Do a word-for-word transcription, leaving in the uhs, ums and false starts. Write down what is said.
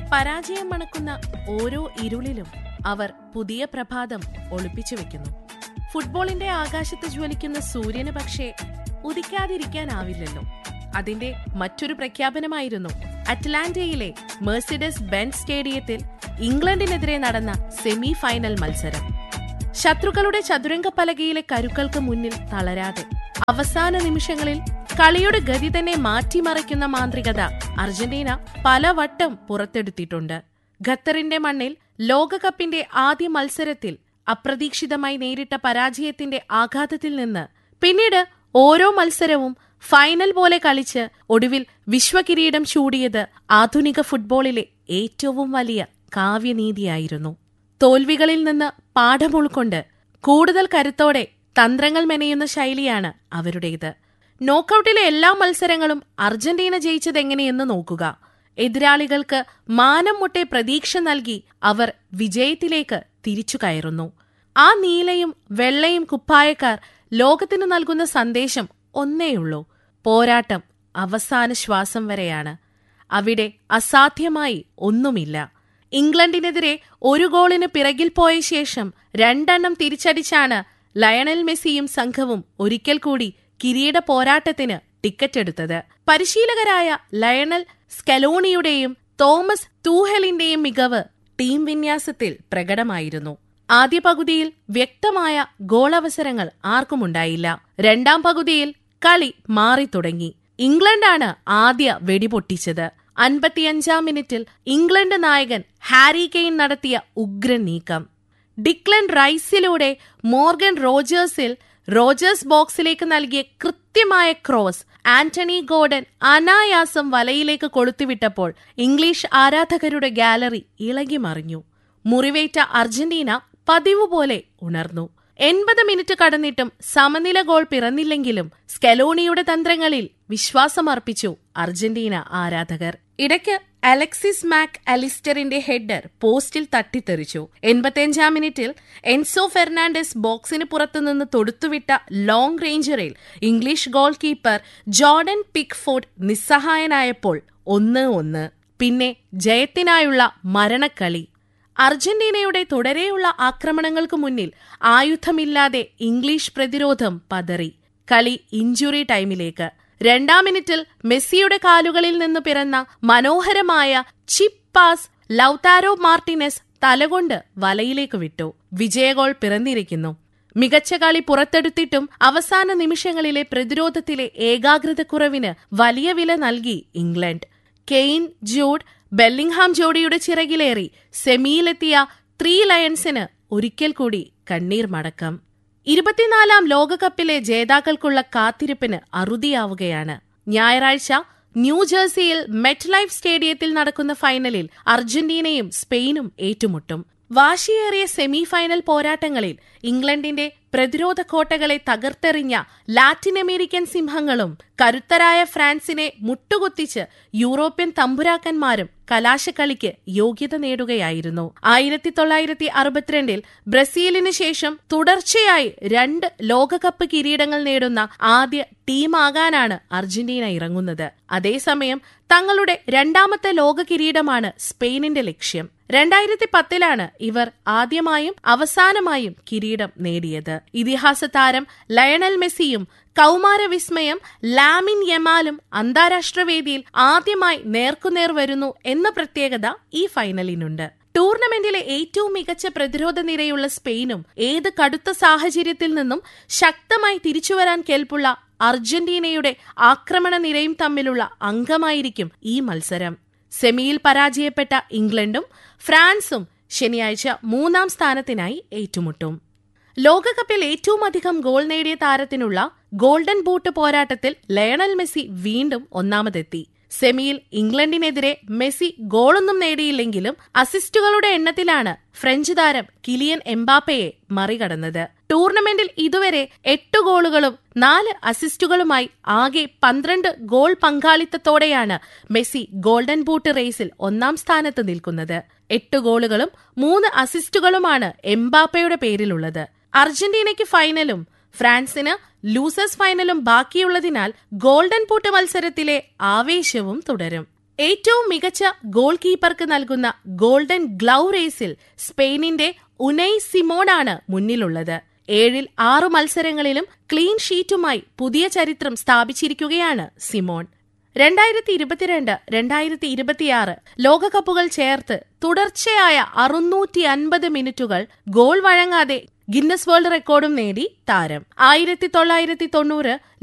പരാജയം മണക്കുന്ന ഓരോ ഇരുളിലും അവർ പുതിയ പ്രഭാതം ഒളിപ്പിച്ചു വെക്കുന്നു. ഫുട്ബോളിന്റെ ആകാശത്ത് ജ്വലിക്കുന്ന സൂര്യന് പക്ഷേ ഉദിക്കാതിരിക്കാനാവില്ലല്ലോ. അതിന്റെ മറ്റൊരു പ്രഖ്യാപനമായിരുന്നു അറ്റ്ലാന്റയിലെ മെർസിഡസ് ബെൻസ് സ്റ്റേഡിയത്തിൽ ഇംഗ്ലണ്ടിനെതിരെ നടന്ന സെമി ഫൈനൽ മത്സരം. ശത്രുക്കളുടെ ചതുരംഗപ്പലകയിലെ കരുക്കൾക്ക് മുന്നിൽ തളരാതെ അവസാന നിമിഷങ്ങളിൽ കളിയുടെ ഗതി തന്നെ മാറ്റിമറിക്കുന്ന മാന്ത്രികത അർജന്റീന പലവട്ടം പുറത്തെടുത്തിട്ടുണ്ട്. ഖത്തറിന്റെ മണ്ണിൽ ലോകകപ്പിന്റെ ആദ്യ മത്സരത്തിൽ അപ്രതീക്ഷിതമായി നേരിട്ട പരാജയത്തിന്റെ ആഘാതത്തിൽ നിന്ന് പിന്നീട് ഓരോ മത്സരവും ഫൈനൽ പോലെ കളിച്ച് ഒടുവിൽ വിശ്വകിരീടം ചൂടിയത് ആധുനിക ഫുട്ബോളിലെ ഏറ്റവും വലിയ കാവ്യനീതിയായിരുന്നു. തോൽവികളിൽ നിന്ന് പാഠം ഉൾക്കൊണ്ട് കൂടുതൽ കരുത്തോടെ തന്ത്രങ്ങൾ മെനയുന്ന ശൈലിയാണ് അവരുടേത്. നോക്കൌട്ടിലെ എല്ലാ മത്സരങ്ങളും അർജന്റീന ജയിച്ചതെങ്ങനെയെന്ന് നോക്കുക. എതിരാളികൾക്ക് മാനം മുട്ടെ പ്രതീക്ഷ നൽകി അവർ വിജയത്തിലേക്ക് തിരിച്ചു കയറുന്നു. ആ നീലയും വെള്ളയും കുപ്പായക്കാർ ലോകത്തിന് നൽകുന്ന സന്ദേശം ഒന്നേയുള്ളൂ: പോരാട്ടം അവസാന ശ്വാസം വരെയാണ്. അവിടെ അസാധ്യമായി ഒന്നുമില്ല. ഇംഗ്ലണ്ടിനെതിരെ ഒരു ഗോളിന് പിറകിൽ പോയ ശേഷം രണ്ടെണ്ണം തിരിച്ചടിച്ചാണ് ലയണൽ മെസ്സിയും സംഘവും ഒരിക്കൽ കൂടി കിരീട പോരാട്ടത്തിന് ടിക്കറ്റെടുത്തത്. പരിശീലകരായ ലയണൽ സ്കലോണിയുടെയും തോമസ് തൂഹലിന്റെയും മികവ് ടീം വിന്യാസത്തിൽ പ്രകടമായിരുന്നു. ആദ്യ പകുതിയിൽ വ്യക്തമായ ഗോളവസരങ്ങൾ ആർക്കുമുണ്ടായില്ല. രണ്ടാം പകുതിയിൽ കളി മാറിത്തുടങ്ങി. ഇംഗ്ലണ്ടാണ് ആദ്യ വെടിപൊട്ടിച്ചത്. അൻപത്തിയഞ്ചാം മിനിറ്റിൽ ഇംഗ്ലണ്ട് നായകൻ ഹാരി കെയ്ൻ നടത്തിയ ഉഗ്രൻ നീക്കം. ഡിക്ലൻ റൈസിലൂടെ മോർഗൻ റോജേഴ്സിൽ റോജേഴ്സ് ബോക്സിലേക്ക് നൽകിയ കൃത്യമായ ക്രോസ് ആന്റണി ഗോർഡൻ അനായാസം വലയിലേക്ക് കൊളുത്തിവിട്ടപ്പോൾ ഇംഗ്ലീഷ് ആരാധകരുടെ ഗാലറി ഇളകിമറിഞ്ഞു. മുറിവേറ്റ അർജന്റീന പതിവ് പോലെ ഉണർന്നു. എൺപത് മിനിറ്റ് കടന്നിട്ടും സമനില ഗോൾ പിറന്നില്ലെങ്കിലും സ്കലോണിയുടെ തന്ത്രങ്ങളിൽ വിശ്വാസമർപ്പിച്ചു അർജന്റീന ആരാധകർ. ഇടയ്ക്ക് അലക്സിസ് മാക് അലിസ്റ്ററിന്റെ ഹെഡർ പോസ്റ്റിൽ തട്ടിത്തെറിച്ചു. എൺപത്തിയഞ്ചാം മിനിറ്റിൽ എൻസോ ഫെർണാണ്ടസ് ബോക്സിന് പുറത്തുനിന്ന് തൊടുത്തുവിട്ട long റേഞ്ചറിൽ English goal keeper Jordan Pickford നിസ്സഹായനായപ്പോൾ ഒന്ന് ഒന്ന്. പിന്നെ ജയത്തിനായുള്ള മരണക്കളി. അർജന്റീനയുടെ തുടരെയുള്ള ആക്രമണങ്ങൾക്ക് മുന്നിൽ ആയുധമില്ലാതെ ഇംഗ്ലീഷ് പ്രതിരോധം പതറി. കളി ഇഞ്ചുറി ടൈമിലേക്ക്. രണ്ടാം മിനിറ്റിൽ മെസ്സിയുടെ കാലുകളിൽ നിന്ന് പിറന്ന മനോഹരമായ ചിപ്പ് പാസ് ലൗതാരോ മാർട്ടിനെസ് തലകൊണ്ട് വലയിലേക്ക് വിട്ടു. വിജയഗോൾ പിറന്നിരിക്കുന്നു. മികച്ച കളി പുറത്തെടുത്തിട്ടും അവസാന നിമിഷങ്ങളിലെ പ്രതിരോധത്തിലെ ഏകാഗ്രതക്കുറവിന് വലിയ വില നൽകി England. Kane, Jude, Bellingham ജോഡിയുടെ ചിറകിലേറി സെമിയിലെത്തിയ three ലയൺസിന് ഒരിക്കൽ കൂടി കണ്ണീർ മടക്കം. ഇരുപത്തിനാലാം ലോകകപ്പിലെ ജേതാക്കൾക്കുള്ള കാത്തിരിപ്പിന് അറുതിയാവുകയാണ്. ഞായറാഴ്ച ന്യൂജേഴ്സിയിൽ മെറ്റ് ലൈഫ് സ്റ്റേഡിയത്തിൽ നടക്കുന്ന ഫൈനലിൽ അർജന്റീനയും സ്പെയിനും ഏറ്റുമുട്ടും. വാശിയേറിയ സെമി ഫൈനൽ പോരാട്ടങ്ങളിൽ ഇംഗ്ലണ്ടിന്റെ പ്രതിരോധ കോട്ടകളെ തകർത്തെറിഞ്ഞ ലാറ്റിൻ അമേരിക്കൻ സിംഹങ്ങളും കരുത്തരായ ഫ്രാൻസിനെ മുട്ടുകുത്തിച്ച് യൂറോപ്യൻ തമ്പുരാക്കന്മാരും കലാശക്കളിക്ക് യോഗ്യത നേടുകയായിരുന്നു. ആയിരത്തി തൊള്ളായിരത്തി അറുപത്തിരണ്ടിൽ ബ്രസീലിന് ശേഷം തുടർച്ചയായി രണ്ട് ലോകകപ്പ് കിരീടങ്ങൾ നേടുന്ന ആദ്യ ടീമാകാനാണ് അർജന്റീന ഇറങ്ങുന്നത്. അതേസമയം തങ്ങളുടെ രണ്ടാമത്തെ ലോക കിരീടമാണ് സ്പെയിനിന്റെ ലക്ഷ്യം. രണ്ടായിരത്തി പത്തിലാണ് ഇവർ ആദ്യമായും അവസാനമായും കിരീടം നേടിയത്. ഇതിഹാസ താരം ലയണൽ മെസ്സിയും കൗമാര വിസ്മയം ലാമിൻ യമാലും അന്താരാഷ്ട്ര വേദിയിൽ ആദ്യമായി നേർക്കുനേർ വരുന്നു എന്ന പ്രത്യേകത ഈ ഫൈനലിനുണ്ട്. ടൂർണമെന്റിലെ ഏറ്റവും മികച്ച പ്രതിരോധ നിരയുള്ള സ്പെയിനും ഏത് കടുത്ത സാഹചര്യത്തിൽ നിന്നും ശക്തമായി തിരിച്ചുവരാൻ കെൽപ്പുള്ള അർജന്റീനയുടെ ആക്രമണ നിരയും തമ്മിലുള്ള അങ്കമായിരിക്കും ഈ മത്സരം. സെമിയിൽ പരാജയപ്പെട്ട ഇംഗ്ലണ്ടും ഫ്രാൻസും ശനിയാഴ്ച മൂന്നാം സ്ഥാനത്തിനായി ഏറ്റുമുട്ടും. ലോകകപ്പിൽ ഏറ്റവും അധികം ഗോൾ നേടിയ താരത്തിനുള്ള ഗോൾഡൻ ബൂട്ട് പോരാട്ടത്തിൽ ലയണൽ മെസ്സി വീണ്ടും ഒന്നാമതെത്തി. സെമിയിൽ ഇംഗ്ലണ്ടിനെതിരെ മെസ്സി ഗോളൊന്നും നേടിയില്ലെങ്കിലും അസിസ്റ്റുകളുടെ എണ്ണത്തിലാണ് ഫ്രഞ്ച് താരം കിലിയൻ എംബാപ്പയെ മറികടന്നത്. ടൂർണമെന്റിൽ ഇതുവരെ എട്ട് ഗോളുകളും നാല് അസിസ്റ്റുകളുമായി ആകെ പന്ത്രണ്ട് ഗോൾ പങ്കാളിത്തത്തോടെയാണ് മെസ്സി ഗോൾഡൻ ബൂട്ട് റേസിൽ ഒന്നാം സ്ഥാനത്ത് നിൽക്കുന്നത്. എട്ട് ഗോളുകളും മൂന്ന് അസിസ്റ്റുകളുമാണ് എംബാപ്പയുടെ പേരിലുള്ളത്. അർജന്റീനയ്ക്ക് ഫൈനലും ഫ്രാൻസിന് ലൂസേഴ്സ് ഫൈനലും ബാക്കിയുള്ളതിനാൽ ഗോൾഡൻ ബൂട്ട് മത്സരത്തിലെ ആവേശവും തുടരും. ഏറ്റവും മികച്ച ഗോൾ കീപ്പർക്ക് നൽകുന്ന ഗോൾഡൻ ഗ്ലൗ റേസിൽ സ്പെയിനിന്റെ ഉനൈ സിമോണാണ് മുന്നിലുള്ളത്. ഏഴിൽ ആറു മത്സരങ്ങളിലും ക്ലീൻ ഷീറ്റുമായി പുതിയ ചരിത്രം സ്ഥാപിച്ചിരിക്കുകയാണ് സിമോൺ. രണ്ടായിരത്തി ഇരുപത്തിരണ്ട് രണ്ടായിരത്തി ഇരുപത്തിയാറ് ലോകകപ്പുകൾ ചേർത്ത് തുടർച്ചയായ അറുന്നൂറ്റി അൻപത് മിനിറ്റുകൾ ഗോൾ വഴങ്ങാതെ ഗിന്നസ് വേൾഡ് റെക്കോർഡും നേടി താരം. ആയിരത്തി തൊള്ളായിരത്തി തൊണ്ണൂറ്